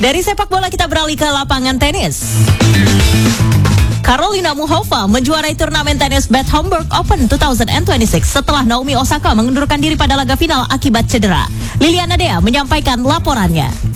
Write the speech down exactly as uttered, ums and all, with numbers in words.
Dari sepak bola kita beralih ke lapangan tenis. Karolina Muchova menjuarai turnamen tenis Bad Homburg Open dua ribu dua puluh enam setelah Naomi Osaka mengundurkan diri pada laga final akibat cedera. Liliana Dea menyampaikan laporannya.